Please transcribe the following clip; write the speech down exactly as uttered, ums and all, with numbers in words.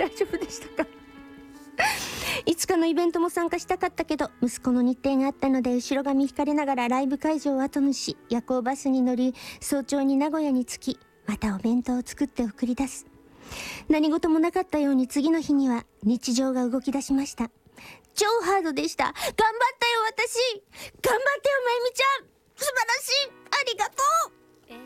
大丈夫でしたか？いつかのイベントも参加したかったけど、息子の日程があったので後ろ髪引かれながらライブ会場を後にし、夜行バスに乗り、早朝に名古屋に着き、またお弁当を作って送り出す。何事もなかったように次の日には日常が動き出しました。超ハードでした。頑張ったよ私。頑張ったよまゆみちゃん、素晴らしい、ありがとう。